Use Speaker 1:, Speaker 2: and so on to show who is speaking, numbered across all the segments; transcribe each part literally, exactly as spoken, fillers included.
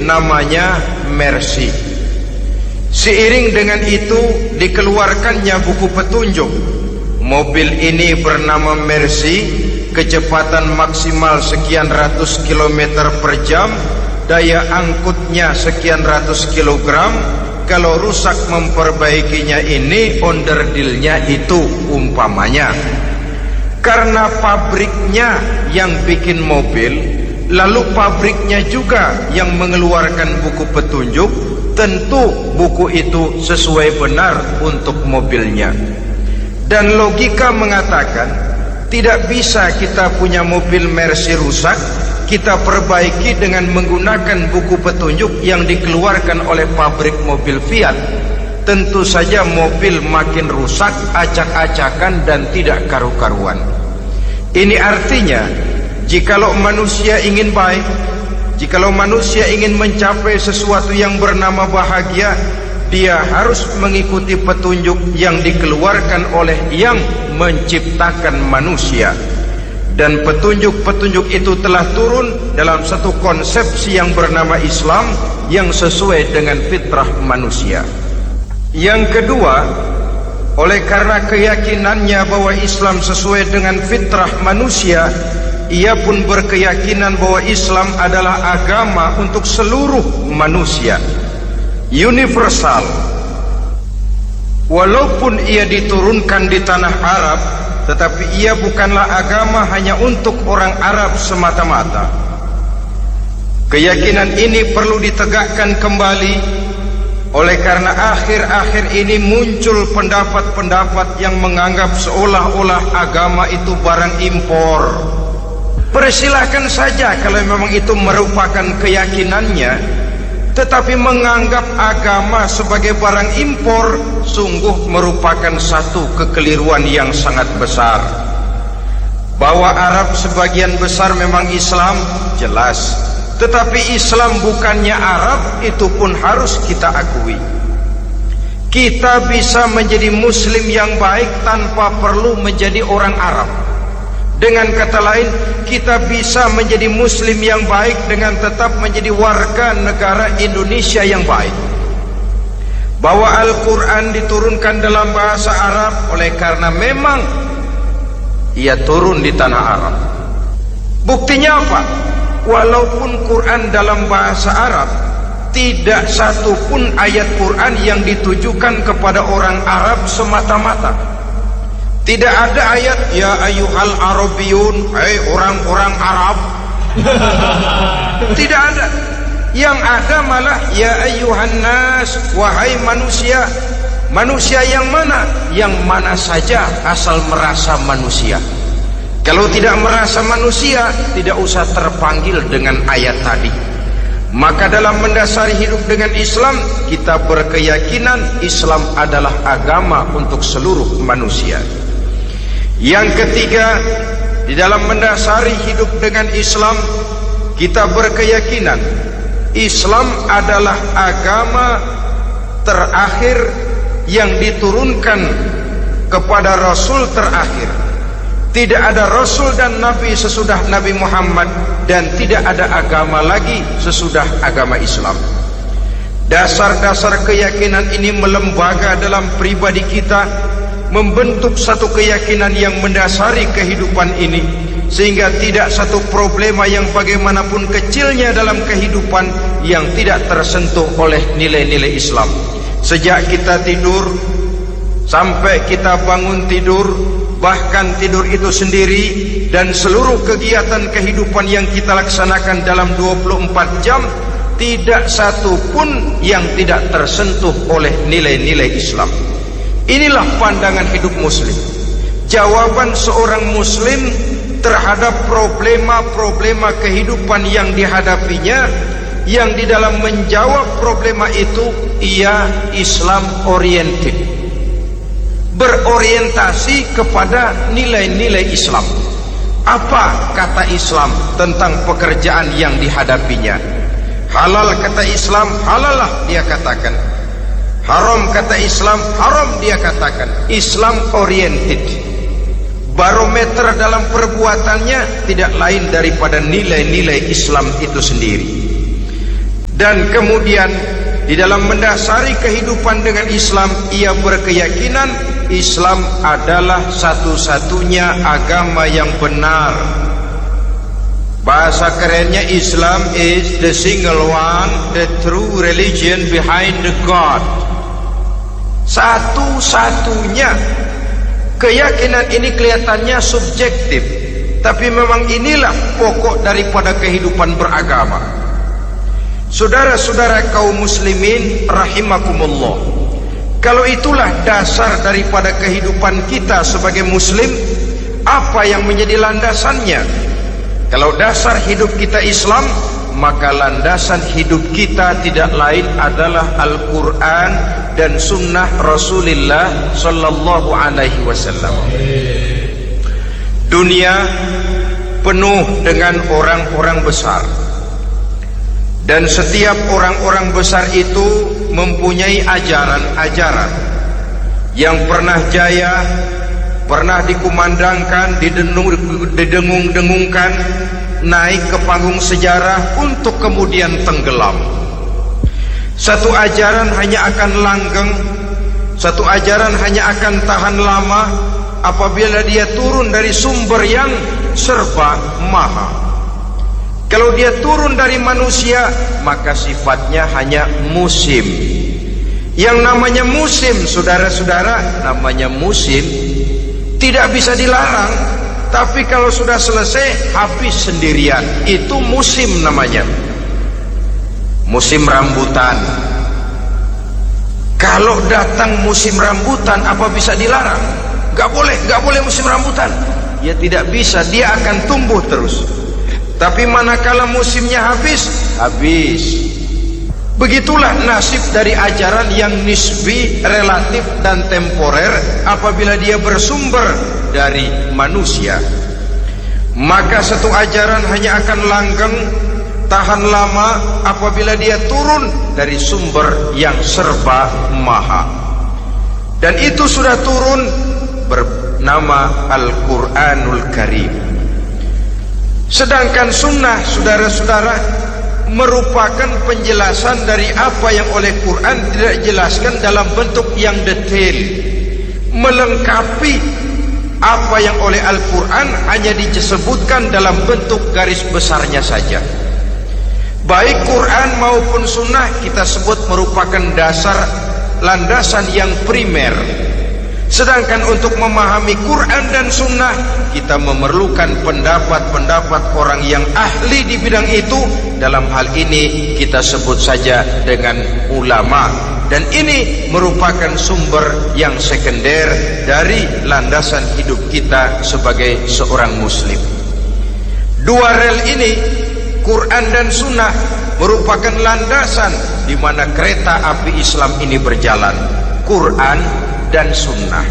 Speaker 1: namanya Mercy. Seiring dengan itu dikeluarkannya buku petunjuk. Mobil ini bernama Mercy, kecepatan maksimal sekian ratus kilometer per jam, daya angkutnya sekian ratus kilogram. Kalau rusak memperbaikinya ini onderdilnya itu umpamanya. Karena pabriknya yang bikin mobil, lalu pabriknya juga yang mengeluarkan buku petunjuk, tentu buku itu sesuai benar untuk mobilnya. Dan logika mengatakan tidak bisa kita punya mobil Mercy rusak, kita perbaiki dengan menggunakan buku petunjuk yang dikeluarkan oleh pabrik mobil Fiat. Tentu saja mobil makin rusak, acak-acakan dan tidak karu-karuan. Ini artinya, jikalau manusia ingin baik, jikalau manusia ingin mencapai sesuatu yang bernama bahagia, dia harus mengikuti petunjuk yang dikeluarkan oleh yang menciptakan manusia. Dan petunjuk-petunjuk itu telah turun dalam satu konsepsi yang bernama Islam yang sesuai dengan fitrah manusia. Yang kedua, oleh karena keyakinannya bahwa Islam sesuai dengan fitrah manusia, ia pun berkeyakinan bahwa Islam adalah agama untuk seluruh manusia, universal. Walaupun ia diturunkan di tanah Arab, tetapi ia bukanlah agama hanya untuk orang Arab semata-mata. Keyakinan ini perlu ditegakkan kembali, oleh karena akhir-akhir ini muncul pendapat-pendapat yang menganggap seolah-olah agama itu barang impor. Persilahkan saja kalau memang itu merupakan keyakinannya, tetapi menganggap agama sebagai barang impor sungguh merupakan satu kekeliruan yang sangat besar. Bahwa Arab sebagian besar memang Islam, jelas. Tetapi Islam bukannya Arab, itu pun harus kita akui. Kita bisa menjadi Muslim yang baik tanpa perlu menjadi orang Arab. Dengan kata lain, kita bisa menjadi Muslim yang baik dengan tetap menjadi warga negara Indonesia yang baik. Bahwa Al-Quran diturunkan dalam bahasa Arab oleh karena memang ia turun di tanah Arab. Buktinya apa? Walaupun Quran dalam bahasa Arab, tidak satu pun ayat Quran yang ditujukan kepada orang Arab semata-mata. Tidak ada ayat ya ayyuhal arabiyun, hai orang-orang Arab. Tidak ada. Yang ada malah ya ayyuhan nas, wahai manusia. Manusia yang mana? Yang mana saja asal merasa manusia. Kalau tidak merasa manusia, tidak usah terpanggil dengan ayat tadi. Maka dalam mendasari hidup dengan Islam, kita berkeyakinan Islam adalah agama untuk seluruh manusia. Yang ketiga, di dalam mendasari hidup dengan Islam, kita berkeyakinan Islam adalah agama terakhir yang diturunkan kepada Rasul terakhir. Tidak ada Rasul dan Nabi sesudah Nabi Muhammad, dan tidak ada agama lagi sesudah agama Islam. Dasar-dasar keyakinan ini melembaga dalam pribadi kita, membentuk satu keyakinan yang mendasari kehidupan ini, sehingga tidak satu problema yang bagaimanapun kecilnya dalam kehidupan yang tidak tersentuh oleh nilai-nilai Islam. Sejak kita tidur sampai kita bangun tidur, bahkan tidur itu sendiri, dan seluruh kegiatan kehidupan yang kita laksanakan dalam dua puluh empat jam, tidak satu pun yang tidak tersentuh oleh nilai-nilai Islam. Inilah pandangan hidup Muslim. Jawaban seorang Muslim terhadap problema-problema kehidupan yang dihadapinya, yang di dalam menjawab problema itu ia Islam oriented, berorientasi kepada nilai-nilai Islam. Apa kata Islam tentang pekerjaan yang dihadapinya? Halal kata Islam, halallah dia katakan. Haram kata Islam, haram dia katakan. Islam oriented. Barometer dalam perbuatannya tidak lain daripada nilai-nilai Islam itu sendiri. Dan kemudian di dalam mendasari kehidupan dengan Islam, ia berkeyakinan Islam adalah satu-satunya agama yang benar. Bahasa kerennya, Islam is the single one, the true religion behind the God. Satu-satunya. Keyakinan ini kelihatannya subjektif, tapi memang inilah pokok daripada kehidupan beragama. Saudara-saudara kaum muslimin rahimakumullah, kalau itulah dasar daripada kehidupan kita sebagai muslim, apa yang menjadi landasannya? Kalau dasar hidup kita Islam, maka landasan hidup kita tidak lain adalah Al-Quran dan Sunnah Rasulullah Sallallahu Alaihi Wasallam. Dunia penuh dengan orang-orang besar, dan setiap orang-orang besar itu mempunyai ajaran-ajaran yang pernah jaya, pernah dikumandangkan, didengung-dengungkan, naik ke panggung sejarah untuk kemudian tenggelam. Satu ajaran hanya akan langgeng, satu ajaran hanya akan tahan lama apabila dia turun dari sumber yang serba maha. Kalau dia turun dari manusia, maka sifatnya hanya musim. Yang namanya musim, saudara-saudara, namanya musim tidak bisa dilarang, tapi kalau sudah selesai habis sendirian. Itu musim namanya. Musim rambutan. Kalau datang musim rambutan, apa bisa dilarang? Gak boleh, gak boleh musim rambutan. Ya tidak bisa, dia akan tumbuh terus. Tapi manakala musimnya habis, habis. Begitulah nasib dari ajaran yang nisbi, relatif dan temporer apabila dia bersumber dari manusia. Maka satu ajaran hanya akan langgeng, tahan lama apabila dia turun dari sumber yang serba maha. Dan itu sudah turun bernama Al-Quranul Karim. Sedangkan sunnah, saudara-saudara, merupakan penjelasan dari apa yang oleh Quran tidak dijelaskan dalam bentuk yang detail, melengkapi apa yang oleh Al-Quran hanya disebutkan dalam bentuk garis besarnya saja. Baik Quran maupun sunnah kita sebut merupakan dasar, landasan yang primer. Sedangkan untuk memahami Quran dan sunnah, kita memerlukan pendapat-pendapat orang yang ahli di bidang itu. Dalam hal ini kita sebut saja dengan ulama. Dan ini merupakan sumber yang sekunder dari landasan hidup kita sebagai seorang muslim. Dua rel ini, Quran dan sunnah, merupakan landasan di mana kereta api Islam ini berjalan. Quran dan sunnah.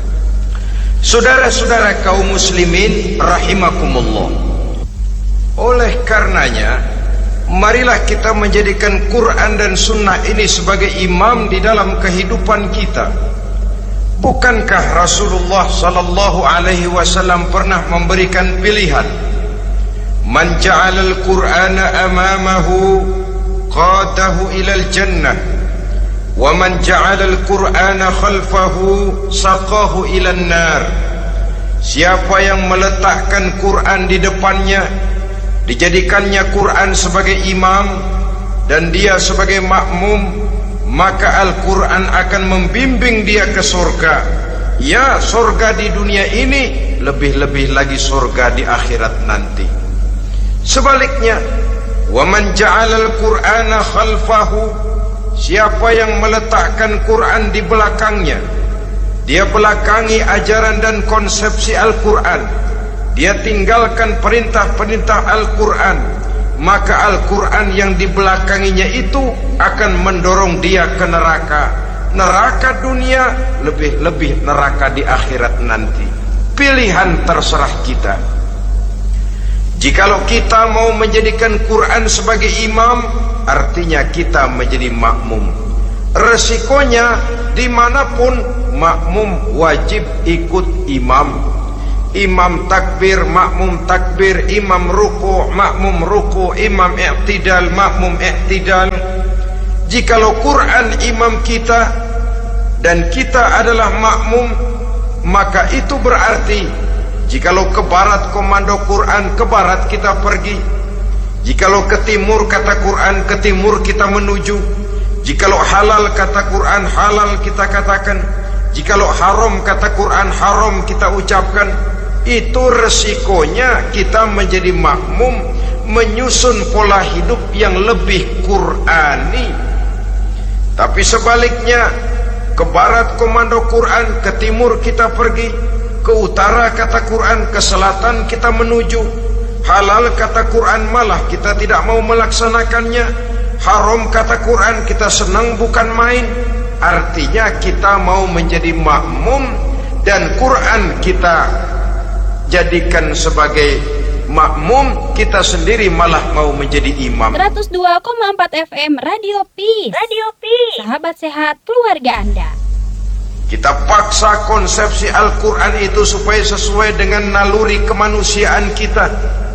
Speaker 1: Saudara-saudara kaum muslimin rahimakumullah, oleh karenanya marilah kita menjadikan Quran dan sunnah ini sebagai imam di dalam kehidupan kita. Bukankah Rasulullah sallallahu alaihi wasallam pernah memberikan pilihan, man ja'alal Qur'ana amamahu qadahu ilal jannah wa man ja'alal Qur'ana khalfahu saqahu ilan nar. Siapa yang meletakkan Quran di depannya, dijadikannya Quran sebagai imam dan dia sebagai makmum, maka Al-Quran akan membimbing dia ke surga. Ya, surga di dunia ini, lebih-lebih lagi surga di akhirat nanti. Sebaliknya, wa man ja'alal Qur'ana khalfahu, siapa yang meletakkan Quran di belakangnya, dia belakangi ajaran dan konsepsi Al-Quran, dia tinggalkan perintah-perintah Al-Quran, maka Al-Quran yang dibelakanginya itu akan mendorong dia ke neraka. Neraka dunia, lebih-lebih neraka di akhirat nanti. Pilihan terserah kita. Jikalau kita mau menjadikan Quran sebagai imam, artinya kita menjadi makmum. Resikonya dimanapun makmum wajib ikut imam. imam takbir, makmum takbir, imam ruku', makmum ruku', imam i'tidal, makmum i'tidal. Jikalau Quran imam kita dan kita adalah makmum, maka itu berarti jikalau ke barat komando Quran, ke barat kita pergi. Jikalau ke timur kata Quran, ke timur kita menuju. Jikalau halal kata Quran, halal kita katakan. Jikalau haram kata Quran, haram kita ucapkan. Itu resikonya kita menjadi makmum, menyusun pola hidup yang lebih Qurani. Tapi sebaliknya, ke barat komando Quran, ke timur kita pergi. Ke utara kata Quran, ke selatan kita menuju. Halal kata Quran, malah kita tidak mau melaksanakannya. Haram kata Quran, kita senang bukan main. Artinya kita mau menjadi makmum dan Quran kita jadikan sebagai makmum, kita sendiri malah mau menjadi imam.
Speaker 2: seratus dua koma empat F M Radio Peace. Radio Peace. Sahabat sehat keluarga Anda.
Speaker 1: Kita paksa konsepsi Al-Quran itu supaya sesuai dengan naluri kemanusiaan kita.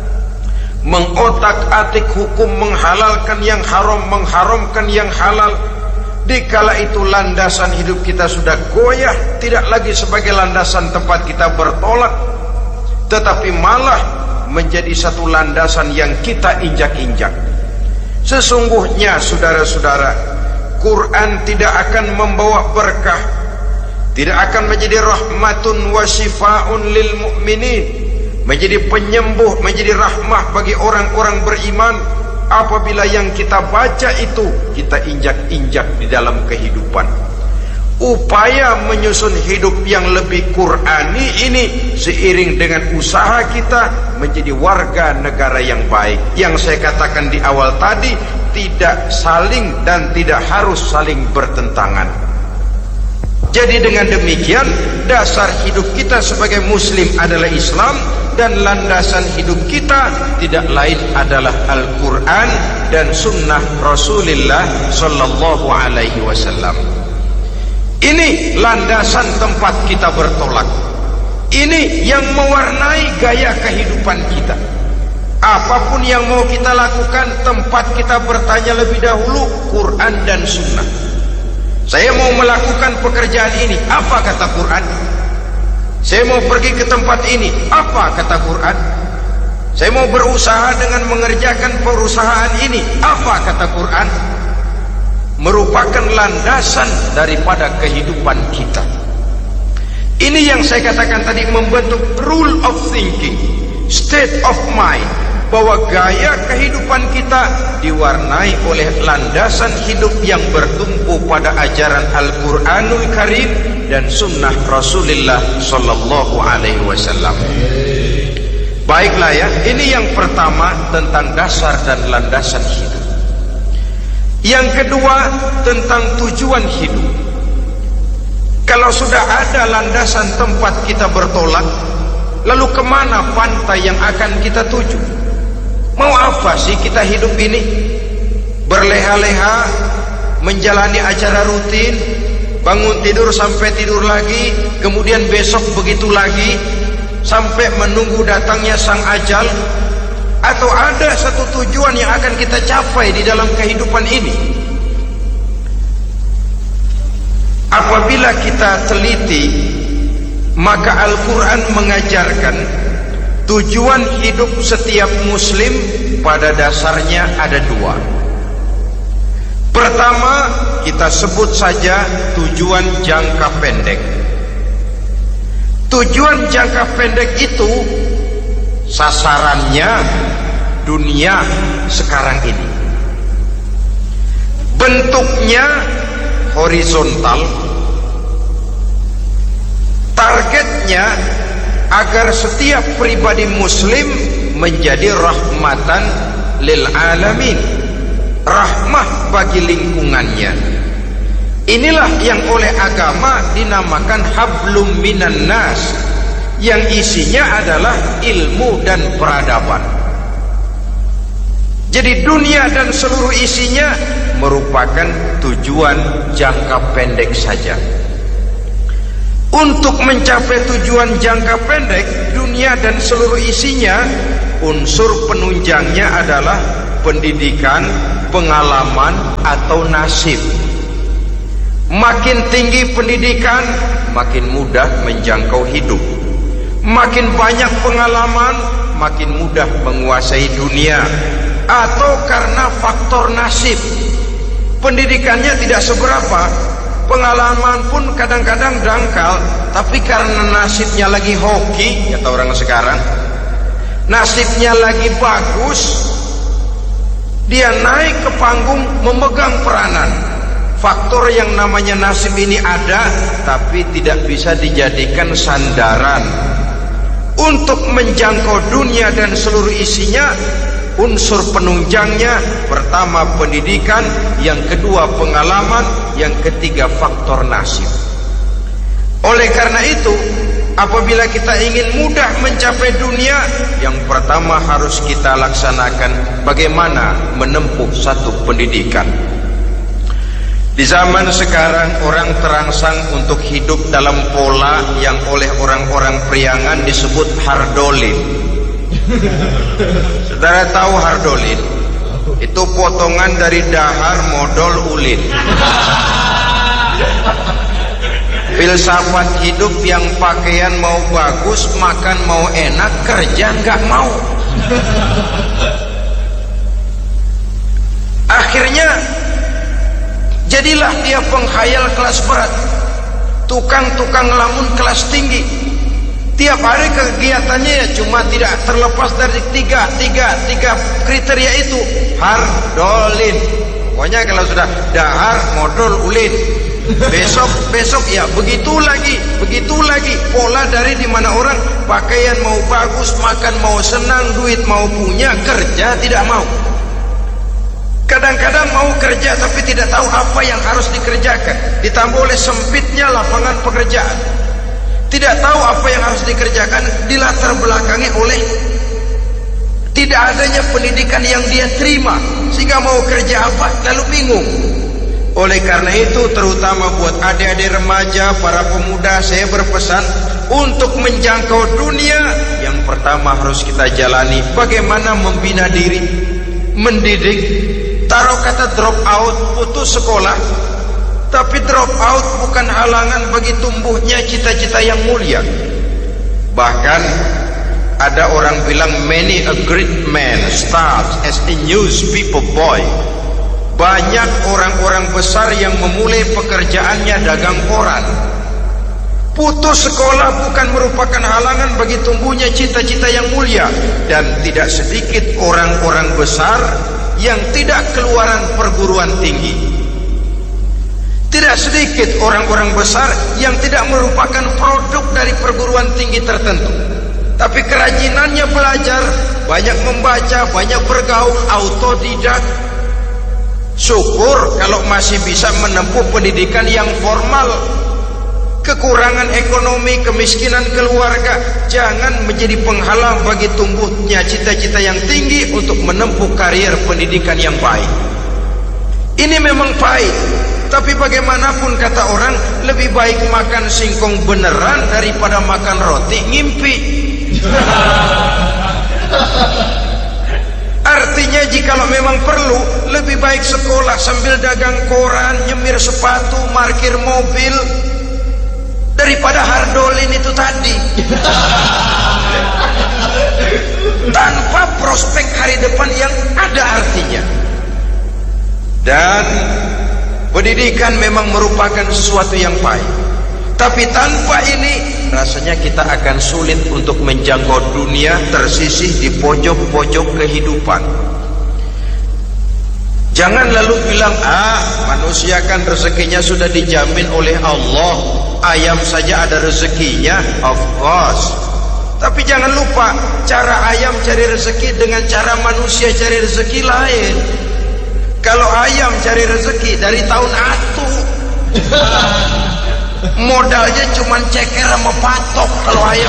Speaker 1: Mengotak-atik hukum, menghalalkan yang haram, mengharamkan yang halal. Dikala itu landasan hidup kita sudah goyah, tidak lagi sebagai landasan tempat kita bertolak, tetapi malah menjadi satu landasan yang kita injak-injak. Sesungguhnya saudara-saudara, Quran tidak akan membawa berkah, tidak akan menjadi rahmatun wa shifaun lil mu'minin, menjadi penyembuh, menjadi rahmah bagi orang-orang beriman, apabila yang kita baca itu kita injak-injak di dalam kehidupan. Upaya menyusun hidup yang lebih Qurani ini seiring dengan usaha kita menjadi warga negara yang baik. Yang saya katakan di awal tadi, tidak saling dan tidak harus saling bertentangan. Jadi dengan demikian, dasar hidup kita sebagai muslim adalah Islam, dan landasan hidup kita tidak lain adalah Al-Quran dan Sunnah Rasulullah Sallallahu Alaihi Wasallam. Ini landasan tempat kita bertolak. Ini yang mewarnai gaya kehidupan kita. Apapun yang mau kita lakukan, tempat kita bertanya lebih dahulu Quran dan Sunnah. Saya mau melakukan pekerjaan ini, apa kata Quran? Saya mau pergi ke tempat ini, apa kata Quran? Saya mau berusaha dengan mengerjakan perusahaan ini, apa kata Quran? Merupakan landasan daripada kehidupan kita. Ini yang saya katakan tadi, membentuk rule of thinking, state of mind, bahwa gaya kehidupan kita diwarnai oleh landasan hidup yang bertumpu pada ajaran Al-Quranul Karim dan Sunnah Rasulullah Sallallahu Alaihi Wasallam. Baiklah ya, ini yang pertama tentang dasar dan landasan hidup. Yang kedua tentang tujuan hidup. Kalau sudah ada landasan tempat kita bertolak, lalu kemana pantai yang akan kita tuju? Mau apa sih kita hidup ini? Berleha-leha, menjalani acara rutin, bangun tidur sampai tidur lagi, kemudian besok begitu lagi, sampai menunggu datangnya sang ajal? Atau ada satu tujuan yang akan kita capai di dalam kehidupan ini? Apabila kita teliti, maka Al-Quran mengajarkan tujuan hidup setiap muslim pada dasarnya ada dua. Pertama, kita sebut saja tujuan jangka pendek. Tujuan jangka pendek itu sasarannya dunia sekarang ini. Bentuknya horizontal. Targetnya agar setiap pribadi muslim menjadi rahmatan lil alamin, rahmah bagi lingkungannya. Inilah yang oleh agama dinamakan hablum minan nas, yang isinya adalah ilmu dan peradaban. Jadi dunia dan seluruh isinya merupakan tujuan jangka pendek saja. Untuk mencapai tujuan jangka pendek dunia dan seluruh isinya, unsur penunjangnya adalah pendidikan, pengalaman, atau nasib. Makin tinggi pendidikan, makin mudah menjangkau hidup. Makin banyak pengalaman, makin mudah menguasai dunia. Atau karena faktor nasib, pendidikannya tidak seberapa, pengalaman pun kadang-kadang dangkal, tapi karena nasibnya lagi hoki, kata orang sekarang, nasibnya lagi bagus, dia naik ke panggung memegang peranan. Faktor yang namanya nasib ini ada, tapi tidak bisa dijadikan sandaran. Untuk menjangkau dunia dan seluruh isinya, unsur penunjangnya pertama pendidikan, yang kedua pengalaman, yang ketiga faktor nasib. Oleh karena itu, apabila kita ingin mudah mencapai dunia, yang pertama harus kita laksanakan bagaimana menempuh satu pendidikan. Di zaman sekarang orang terangsang untuk hidup dalam pola yang oleh orang-orang priangan disebut hardolin. Saudara tahu hardolin? Itu potongan dari dahar modal ulin. Filsafat hidup yang pakaian mau bagus, makan mau enak, kerja nggak mau. Akhirnya jadilah dia penghayal kelas berat, tukang-tukang lamun kelas tinggi. Tiap hari kegiatannya ya cuma tidak terlepas dari tiga, tiga, tiga kriteria itu. Hardolin. Pokoknya kalau sudah dahar, modal, ulin. Besok, besok ya begitu lagi, begitu lagi. Pola dari dimana orang pakaian mau bagus, makan mau senang, duit mau punya, kerja tidak mau. Kadang-kadang mau kerja tapi tidak tahu apa yang harus dikerjakan. Ditambah oleh sempitnya lapangan pekerjaan. Tidak tahu apa yang harus dikerjakan, dilatar belakangi oleh tidak adanya pendidikan yang dia terima, sehingga mau kerja apa lalu bingung. Oleh karena itu, terutama buat adik-adik remaja, para pemuda, saya berpesan untuk menjangkau dunia, yang pertama harus kita jalani bagaimana membina diri, mendidik. Taruh kata drop out, putus sekolah, tapi drop out bukan halangan bagi tumbuhnya cita-cita yang mulia. Bahkan ada orang bilang many a great man starts as a newspaper boy. Banyak orang-orang besar yang memulai pekerjaannya dagang koran. Putus sekolah bukan merupakan halangan bagi tumbuhnya cita-cita yang mulia. Dan tidak sedikit orang-orang besar yang tidak keluaran perguruan tinggi. Tidak sedikit orang-orang besar yang tidak merupakan produk dari perguruan tinggi tertentu, tapi kerajinannya belajar, banyak membaca, banyak bergaul, autodidak. Syukur kalau masih bisa menempuh pendidikan yang formal. Kekurangan ekonomi, kemiskinan keluarga jangan menjadi penghalang bagi tumbuhnya cita-cita yang tinggi untuk menempuh karier pendidikan yang baik. Ini memang pahit, tapi bagaimanapun kata orang, lebih baik makan singkong beneran daripada makan roti ngimpi. Artinya jikalau memang perlu, lebih baik sekolah sambil dagang koran, nyemir sepatu, parkir mobil, daripada hardolin itu tadi. Tanpa prospek hari depan yang ada artinya. Dan pendidikan memang merupakan sesuatu yang baik, tapi tanpa ini rasanya kita akan sulit untuk menjangkau dunia, tersisih di pojok-pojok kehidupan. Jangan lalu bilang, ah manusia kan rezekinya sudah dijamin oleh Allah, ayam saja ada rezekinya. Of course, tapi jangan lupa cara ayam cari rezeki dengan cara manusia cari rezeki lain. Kalau ayam cari rezeki dari tahun atu, modalnya cuma ceker sama patok. Kalau ayam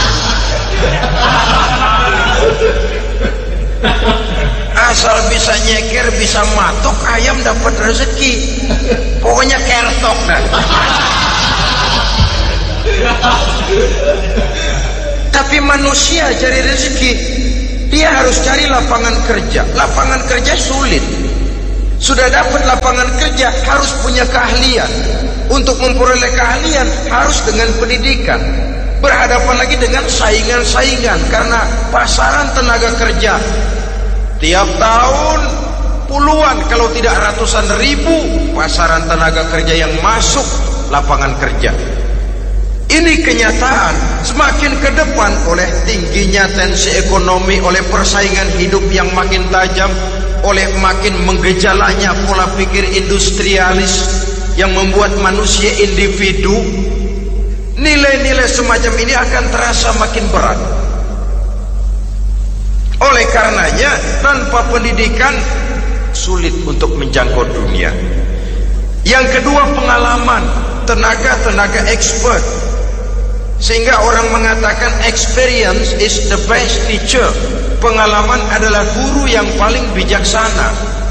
Speaker 1: asal bisa nyeker, bisa matok, ayam dapat rezeki. Pokoknya kertok dah. Tapi manusia cari rezeki, dia harus cari lapangan kerja. Lapangan kerja sulit. Sudah dapat lapangan kerja, harus punya keahlian. Untuk memperoleh keahlian harus dengan pendidikan. Berhadapan lagi dengan saingan-saingan, karena pasaran tenaga kerja tiap tahun puluhan kalau tidak ratusan ribu pasaran tenaga kerja yang masuk lapangan kerja. Ini kenyataan. Semakin ke depan, oleh tingginya tensi ekonomi, oleh persaingan hidup yang makin tajam, oleh makin menggejalanya pola pikir industrialis yang membuat manusia individu, nilai-nilai semacam ini akan terasa makin berat. Oleh karenanya, tanpa pendidikan sulit untuk menjangkau dunia. Yang kedua, pengalaman, tenaga-tenaga expert. Sehingga orang mengatakan experience is the best teacher. Pengalaman adalah guru yang paling bijaksana.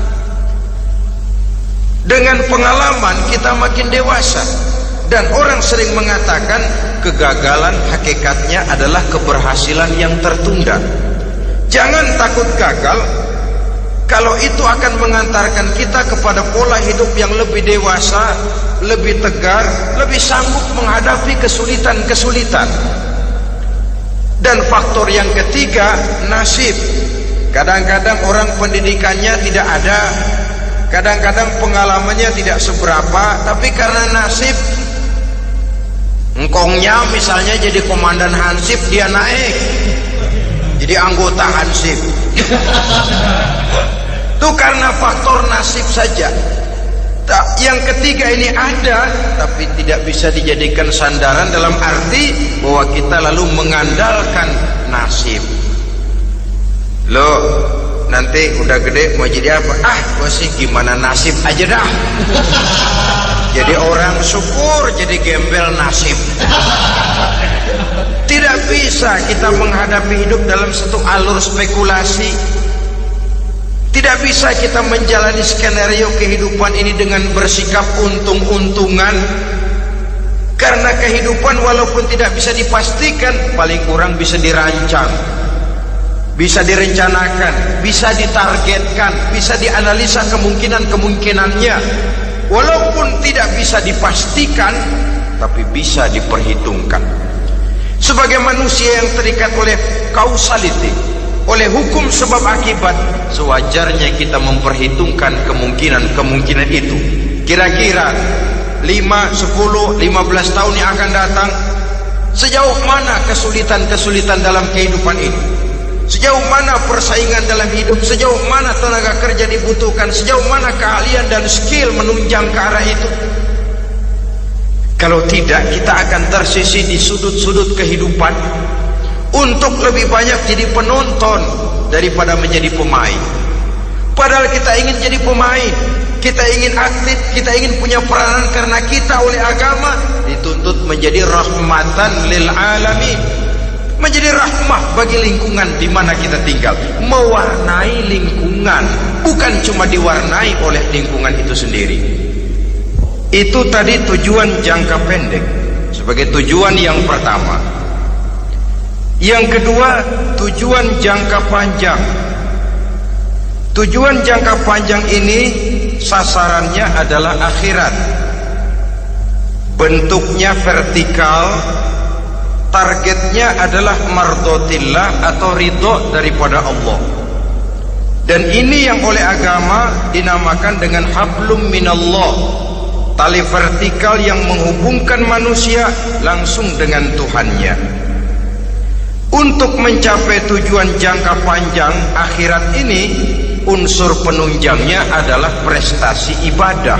Speaker 1: Dengan pengalaman kita makin dewasa. Dan orang sering mengatakan kegagalan hakikatnya adalah keberhasilan yang tertunda. Jangan takut gagal, kalau itu akan mengantarkan kita kepada pola hidup yang lebih dewasa, lebih tegar, lebih sanggup menghadapi kesulitan-kesulitan. Dan faktor yang ketiga, nasib. Kadang-kadang orang pendidikannya tidak ada, kadang-kadang pengalamannya tidak seberapa, tapi karena nasib, engkongnya misalnya jadi komandan Hansip, dia naik jadi anggota Hansip. Itu karena faktor nasib saja. Yang ketiga ini ada, tapi tidak bisa dijadikan sandaran dalam arti bahwa kita lalu mengandalkan nasib. Loh, nanti udah gede mau jadi apa? Ah, gua sih gimana nasib aja dah. Jadi orang syukur, jadi gembel nasib. Tidak bisa kita menghadapi hidup dalam satu alur spekulasi. Tidak bisa kita menjalani skenario kehidupan ini dengan bersikap untung-untungan. Karena kehidupan walaupun tidak bisa dipastikan, paling kurang bisa dirancang, bisa direncanakan, bisa ditargetkan, bisa dianalisa kemungkinan-kemungkinannya. Walaupun tidak bisa dipastikan, tapi bisa diperhitungkan. Sebagai manusia yang terikat oleh causality, oleh hukum sebab akibat, sewajarnya kita memperhitungkan kemungkinan-kemungkinan itu. Kira-kira lima, sepuluh, lima belas tahun yang akan datang, sejauh mana kesulitan-kesulitan dalam kehidupan ini, sejauh mana persaingan dalam hidup, sejauh mana tenaga kerja dibutuhkan, sejauh mana keahlian dan skill menunjang ke arah itu. Kalau tidak, kita akan tersisih di sudut-sudut kehidupan untuk lebih banyak jadi penonton daripada menjadi pemain. Padahal kita ingin jadi pemain, kita ingin atlet, kita ingin punya peranan, karena kita oleh agama dituntut menjadi rahmatan lil alamin, menjadi rahmah bagi lingkungan di mana kita tinggal, mewarnai lingkungan, bukan cuma diwarnai oleh lingkungan itu sendiri. Itu tadi tujuan jangka pendek sebagai tujuan yang pertama. Yang kedua, tujuan jangka panjang. Tujuan jangka panjang ini sasarannya adalah akhirat. Bentuknya vertikal, targetnya adalah mardotillah atau ridho daripada Allah. Dan ini yang oleh agama dinamakan dengan hablum minallah, tali vertikal yang menghubungkan manusia langsung dengan Tuhannya. Untuk mencapai tujuan jangka panjang akhirat ini, unsur penunjangnya adalah prestasi ibadah.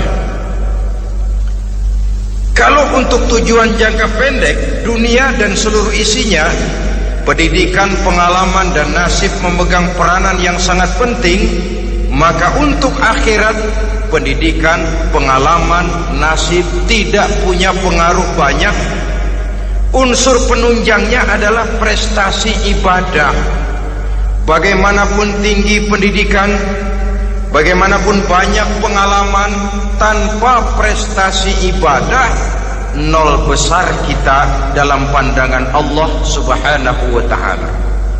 Speaker 1: Kalau untuk tujuan jangka pendek, dunia dan seluruh isinya, pendidikan, pengalaman dan nasib memegang peranan yang sangat penting, maka untuk akhirat, pendidikan, pengalaman, nasib tidak punya pengaruh banyak. Unsur penunjangnya adalah prestasi ibadah. Bagaimanapun tinggi pendidikan, bagaimanapun banyak pengalaman, tanpa prestasi ibadah, nol besar kita dalam pandangan Allah Subhanahu wa ta'ala.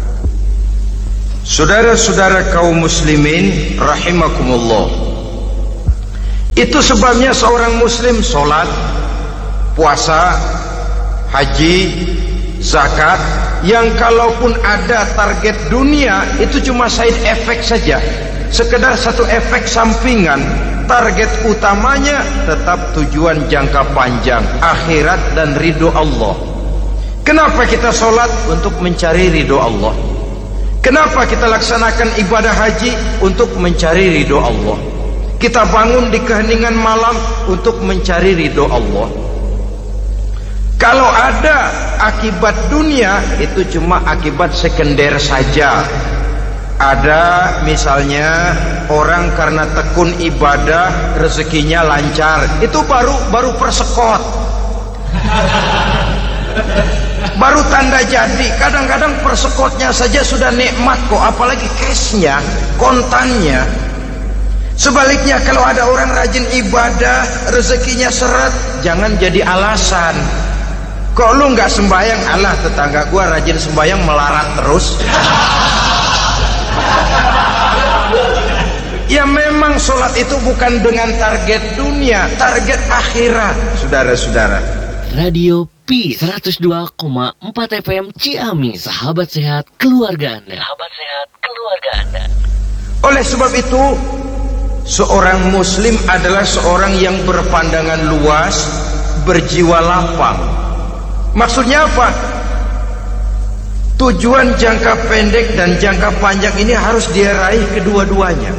Speaker 1: Saudara-saudara kaum muslimin rahimakumullah, itu sebabnya seorang muslim sholat, puasa, haji, zakat, yang kalaupun ada target dunia itu cuma side effect saja, sekedar satu efek sampingan. Target utamanya tetap tujuan jangka panjang, akhirat dan ridho Allah. Kenapa kita sholat? Untuk mencari ridho Allah. Kenapa kita laksanakan ibadah haji? Untuk mencari ridho Allah. Kita bangun di keheningan malam untuk mencari ridho Allah. Kalau ada akibat dunia, itu cuma akibat sekunder saja. Ada misalnya orang karena tekun ibadah rezekinya lancar, itu baru baru persekot, baru tanda jadi. Kadang-kadang persekotnya saja sudah nikmat kok, apalagi cashnya, kontannya. Sebaliknya kalau ada orang rajin ibadah, rezekinya seret, jangan jadi alasan. Kok lu nggak sembayang? Alah, tetangga gua rajin sembayang melarat terus. Ya memang sholat itu bukan dengan target dunia, target akhirat, saudara-saudara.
Speaker 3: Radio P seratus dua koma empat F M Ciamis, sahabat sehat keluarga Anda. Sahabat sehat keluarga Anda.
Speaker 1: Oleh sebab itu, seorang muslim adalah seorang yang berpandangan luas, berjiwa lapang. Maksudnya apa? Tujuan jangka pendek dan jangka panjang ini harus dia raih kedua-duanya.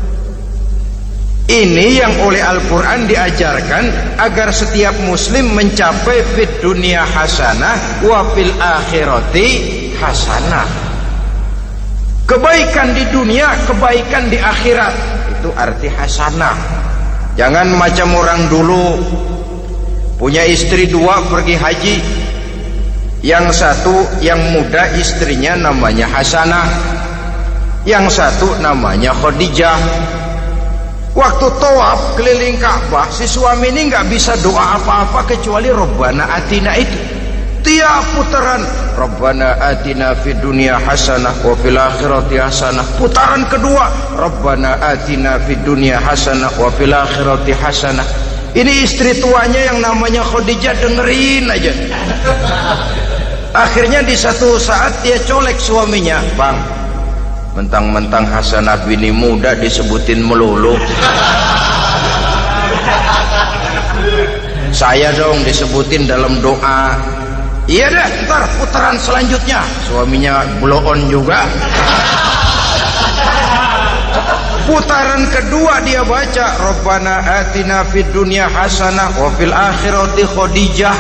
Speaker 1: Ini yang oleh Al-Quran diajarkan agar setiap muslim mencapai fid dunia hasanah wa fil akhirati hasanah. Kebaikan di dunia, kebaikan di akhirat, itu arti hasanah. Jangan macam orang dulu, punya istri dua pergi haji. Yang satu yang muda istrinya namanya Hasanah, yang satu namanya Khadijah. Waktu tawaf keliling Ka'bah, si suami ini nggak bisa doa apa-apa kecuali Rabbana Atina itu. Tiap putaran Rabbana Atina fid dunya hasanah wa fil akhirati hasanah. Putaran kedua Rabbana Atina fid dunya hasanah wa fil akhirati hasanah. Ini istri tuanya yang namanya Khadijah dengerin aja. Akhirnya di satu saat dia colek suaminya, "Bang, mentang-mentang Hasanah bini muda disebutin melulu, saya dong disebutin dalam doa." "Iya dah, ntar putaran selanjutnya." Suaminya blow on juga. Putaran kedua dia baca Rabbana Atina fid dunya hasanah wa fil akhirati Khadijah.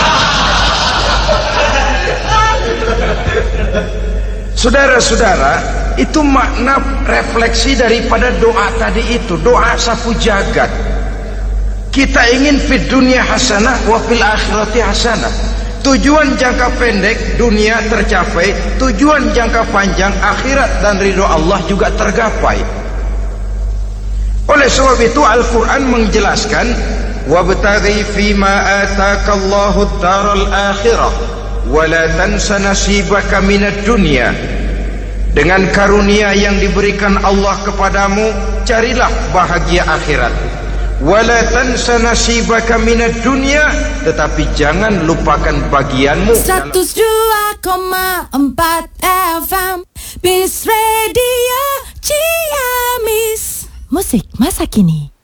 Speaker 1: Saudara-saudara, itu makna refleksi daripada doa tadi itu, doa sapu jagat. Kita ingin fid dunya hasanah wa fil akhirati hasanah. Tujuan jangka pendek dunia tercapai, tujuan jangka panjang akhirat dan ridho Allah juga tergapai. Oleh sebab itu Al-Quran menjelaskan, wabtaghi fima atakallahu ad-daral akhirah wala tansa nasibaka minad dunya. Dengan karunia yang diberikan Allah kepadamu, carilah bahagia akhirat. Wala tansa nasibaka minad dunya, tetapi jangan lupakan bagianmu.
Speaker 4: seratus dua koma empat F M Peace Radio Ciamis. Musik masa kini.